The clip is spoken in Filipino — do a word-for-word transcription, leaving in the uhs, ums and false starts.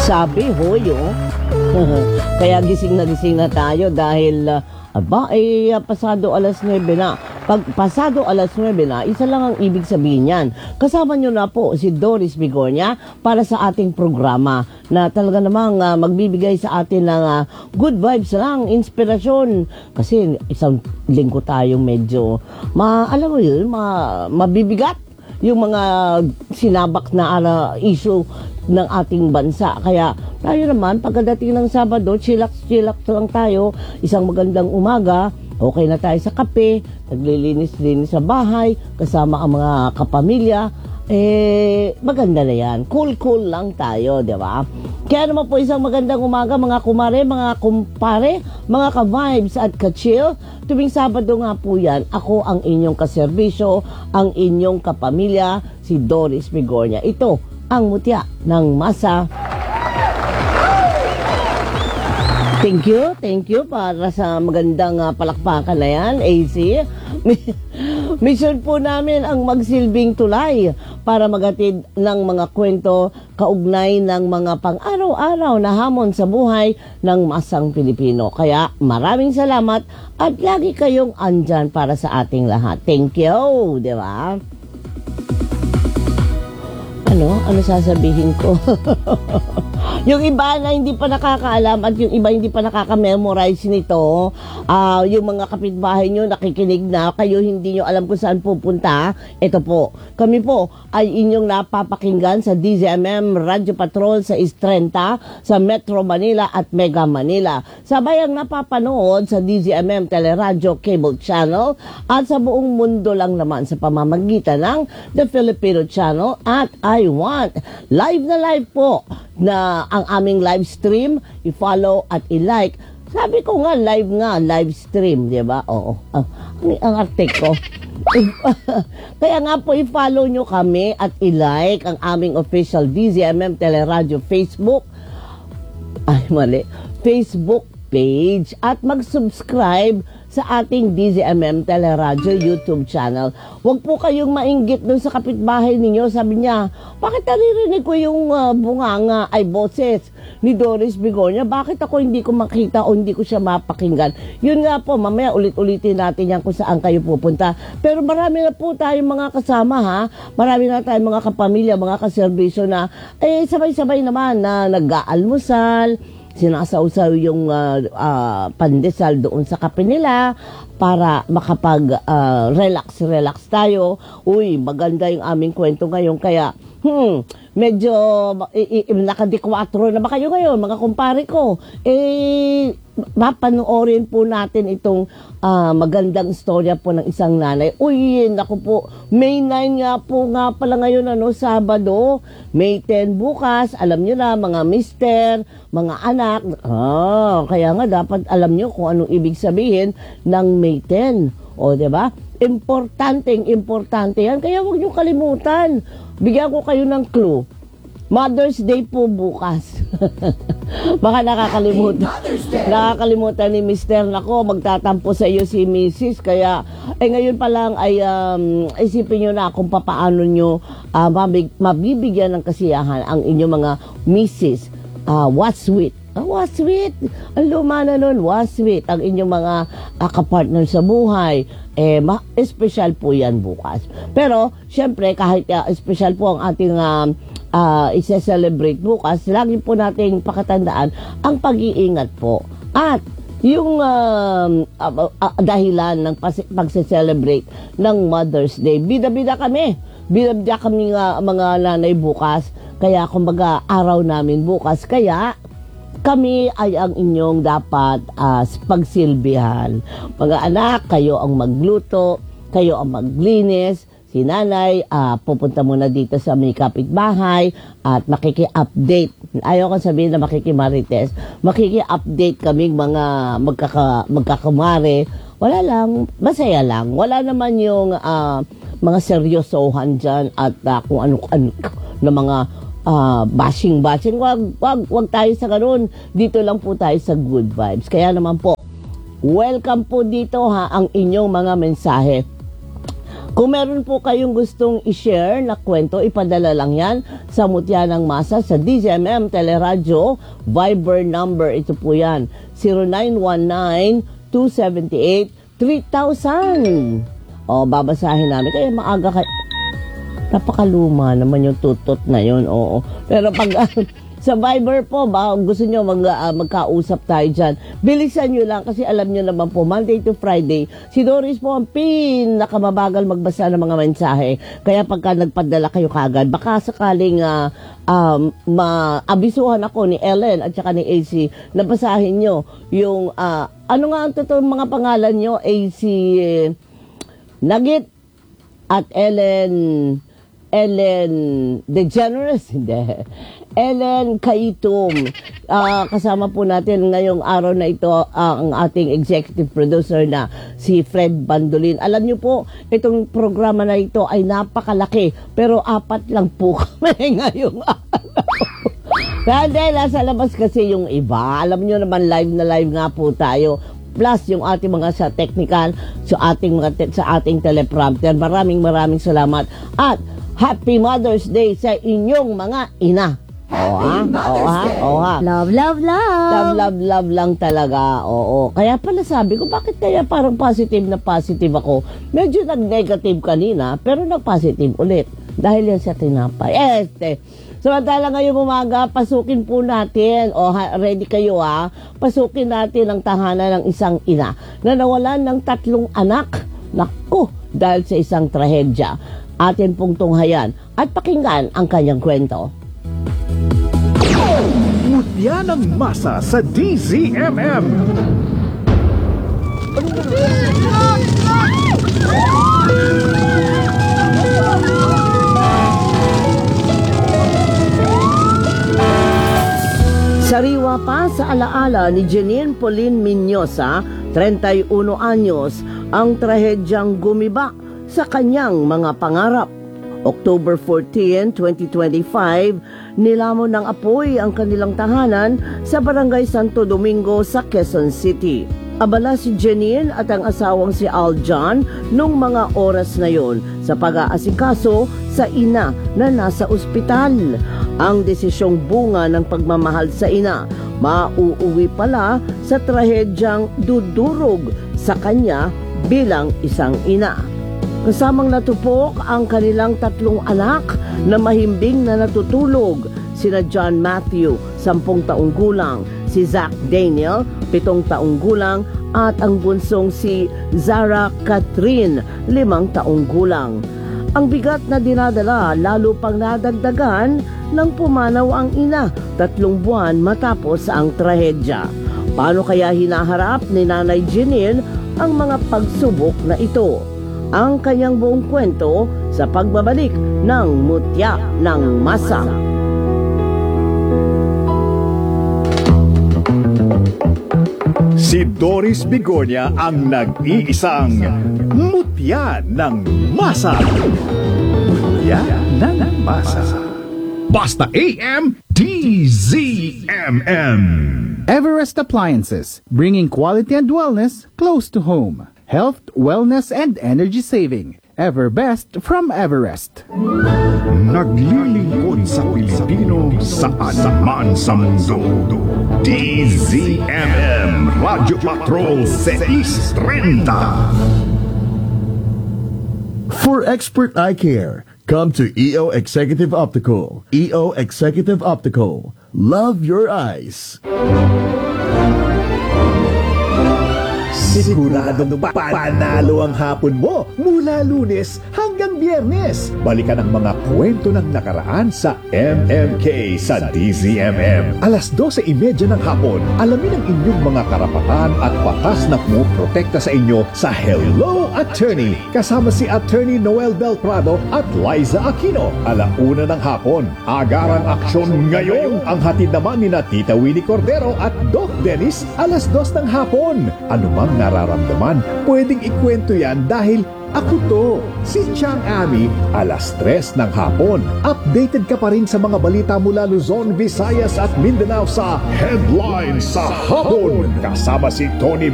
Sabi, hoy, oh. Kaya gising na gising na tayo dahil, uh, aba, eh, pasado alas nuwebe na. Pag pasado alas nuwebe na, isa lang ang ibig sabihin yan. Kasama nyo na po si Doris Bigornia para sa ating programa na talaga namang uh, magbibigay sa atin ng uh, good vibes lang, inspirasyon. Kasi isang linggo tayong medyo, ma, alam mo yun, ma, mabibigat yung mga sinabak na uh, issue ng ating bansa. Kaya tayo naman, pagkadating ng Sabado, chillax-chillax lang tayo, isang magandang umaga, okay na tayo sa kape, naglilinis-linis sa bahay, kasama ang mga kapamilya, eh, maganda na yan. Cool-cool lang tayo, di ba? Kaya naman po isang magandang umaga, mga kumare, mga kumpare, mga ka-vibes at ka-chill. Tuwing Sabado nga po yan, ako ang inyong kaserbisyo, ang inyong kapamilya, si Doris Bigornia. Ito, ang mutya ng masa. Thank you, thank you para sa magandang uh, palakpakan na yan, A C. Mission po namin ang magsilbing tulay para magatid ng mga kwento kaugnay ng mga pang-araw-araw na hamon sa buhay ng masang Pilipino. Kaya maraming salamat at lagi kayong andyan para sa ating lahat. Thank you, di ba? Ano? Ano sasabihin ko? Yung iba na hindi pa nakakaalam at yung iba hindi pa nakaka-memorize nito, uh, yung mga kapitbahay nyo nakikinig na, kayo hindi nyo alam kung saan pupunta, ito po. Kami po ay inyong napapakinggan sa D Z M M Radio Patrol sa East Trenta, sa Metro Manila at Mega Manila. Sabay ang napapanood sa D Z M M Teleradio Cable Channel at sa buong mundo lang naman sa pamamagitan ng The Filipino Channel at I Want. Live na live po na ang aming live stream, i-follow at i-like. Sabi ko nga, live nga, live stream, di ba? Oo. Ang, ang artik ko. Kaya nga po, i-follow nyo kami at i-like ang aming official D Z M M Teleradio Facebook. Ay, mali. Facebook page at mag-subscribe sa ating D Z M M Teleradio YouTube channel. Huwag po kayong mainggit dun sa kapitbahay ninyo. Sabi niya, bakit naririnig ko yung uh, bunganga ay boses ni Doris Bigornia? Bakit ako hindi ko makita o hindi ko siya mapakinggan? Yun nga po, mamaya ulit-ulitin natin yan kung saan kayo pupunta. Pero marami na po tayong mga kasama, ha? Marami na tayong mga kapamilya, mga kaserbisyo na eh sabay-sabay naman na nag-aalmusal, sinasawsaw yung uh, uh, pandesal doon sa kape nila para makapag uh, relax relax tayo. Uy, maganda yung aming kwento ngayon, kaya hmm, medyo i- i- nakadikwatro na ba kayo ngayon, mga kumpare ko? Eh, mapanoorin po natin itong uh, magandang istorya po ng isang nanay. Uy, naku po, May nine nga po nga pala ngayon, ano, Sabado. May ten bukas, alam nyo na, mga mister, mga anak. Ah, kaya nga dapat alam nyo kung anong ibig sabihin ng May ten. O, diba? Importanteng, importante yan. Kaya huwag nyo kalimutan. Bigyan ko kayo ng clue. Mother's Day po bukas. Baka nakakalimutan. Nakakalimutan ni mister nako, magtatampo sa iyo si missus. Kaya, eh ngayon pa lang ay um, isipin nyo na kung papaano nyo uh, mabig, mabibigyan ng kasiyahan ang inyong mga missus. Uh, what's sweet? Uh, what's sweet? Ang luma na nun, what's sweet? Ang inyong mga uh, kapartner sa buhay. Eh, ma- special po yan bukas. Pero, syempre, kahit uh, special po ang ating uh, uh, isa-celebrate bukas, lagi po nating pakatandaan ang pag-iingat po. At yung uh, uh, uh, dahilan ng pas- pag-celebrate ng Mother's Day. Bida-bida kami. Bida-bida kami nga mga nanay bukas. Kaya, kumbaga, araw namin bukas. Kaya, kami ay ang inyong dapat uh, pagsilbihan. Mga anak, kayo ang magluto, kayo ang maglinis. Si nanay, uh, pupunta muna dito sa may kapitbahay at makiki-update. Ayaw ko sabihin na makikimarites. Makiki-update kaming mga magkaka, magkakamare. Wala lang, masaya lang. Wala naman yung uh, mga seryosohan dyan at uh, kung ano-ano na mga uh, bashing-bashing. Wag, wag, wag tayo sa ganun. Dito lang po tayo sa good vibes. Kaya naman po, welcome po dito, ha, ang inyong mga mensahe. Kung meron po kayong gustong i-share na kwento, ipadala lang yan sa Mutya ng Masa sa D Z M M Teleradyo Viber number. Ito po yan, zero nine one nine, two seven eight, three thousand. O, babasahin namin. Kaya maaga kayo. Napakaluma naman yung tutot na yun, oo. Pero pag sa Viber po, ba, gusto nyo mag, uh, magkausap tayo dyan, bilisan nyo lang kasi alam nyo naman po, Monday to Friday, si Doris po ang pinakamabagal magbasa ng mga mensahe. Kaya pagka nagpadala kayo kagad, baka sakaling uh, um, maabisuhan ako ni Ellen at saka ni A C, nabasahin nyo yung, uh, ano nga ang totoo mga pangalan nyo, A C eh, Nagit at Ellen, Ellen DeGeneres, hindi. Ellen Kaitum. Uh, kasama po natin ngayong araw na ito uh, ang ating executive producer na si Fred Bandolin. Alam niyo po, itong programa na ito ay napakalaki, pero apat lang po kami ngayong araw. Kaya nasa labas kasi yung iba. Alam niyo naman, live na live nga po tayo. Plus yung ating mga sa technical, sa ating mga te- sa ating teleprompter. Maraming maraming salamat at Happy Mother's Day sa inyong mga ina. Oo ha? Oo ha? Oo ha? Love, love, love. Love, love, love lang talaga. Oo. Kaya pala sabi ko, bakit kaya parang positive na positive ako? Medyo nag-negative kanina, pero nag-positive ulit. Dahil yan sa tinapay. Este. Samantala ngayong umaga, pasukin po natin, o ha, ready kayo ha, pasukin natin ang tahanan ng isang ina na nawalan ng tatlong anak. Naku, dahil sa isang trahedya. Atin pong tunghayan at pakinggan ang kanyang kwento. Mutya ng Masa sa D Z M M. Sariwa pa sa alaala ni Janine Pauline Minyosa, thirty-one anyos, ang trahedyang gumiba sa kanyang mga pangarap. October fourteenth, twenty twenty-five, nilamon ng apoy ang kanilang tahanan sa Barangay Santo Domingo sa Quezon City. Abala si Janine at ang asawang si Aljan nung mga oras na yon sa pag-aasikaso sa ina na nasa ospital. Ang desisyong bunga ng pagmamahal sa ina, mauuwi pala sa trahedyang dudurog sa kanya bilang isang ina. Kasamang natupok ang kanilang tatlong anak na mahimbing na natutulog, sina John Matthew, sampung taong gulang, si Zach Daniel, pitong taong gulang, at ang bunsong si Zara Catherine, limang taong gulang. Ang bigat na dinadala lalo pang nadagdagan nang pumanaw ang ina tatlong buwan matapos ang trahedya. Paano kaya hinaharap ni Nanay Janine ang mga pagsubok na ito? Ang kanyang buong kwento sa pagbabalik ng Mutya ng Masa. Si Doris Bigonia ang nag-iisang Mutya ng Masa. Mutya ng Masa. Basta A M D Z M M. Everest Appliances, bringing quality and wellness close to home. Health, wellness, and energy saving. Everbest from Everest. Naglilingkod sa Pilipino saan man sa mundo. D Z M M Radio Patrol six thirty. For expert eye care, come to E O Executive Optical. E O Executive Optical. Love your eyes. Siguradong panalo ang hapon mo mula Lunes hanggang Biyernes. Balikan ang mga kwento ng nakaraan sa M M K sa D Z M M. Alas dose trenta ng hapon, alamin ang inyong mga karapatan at batas na pumoprotekta sa inyo sa Hello Attorney. Kasama si Attorney Noel Bel Prado at Liza Aquino. Alauna ng hapon, agarang aksyon ngayon. Ang hatid naman ni na Tita Winnie Cordero at Doc Dennis, alas dos ng hapon. Anumang nararamdaman, pwedeng ikwento yan dahil ako to, si Chang Ami, alas tres ng hapon. Updated ka pa rin sa mga balita mula Luzon, Visayas at Mindanao sa Headlines sa Hapon. Kasama si Tony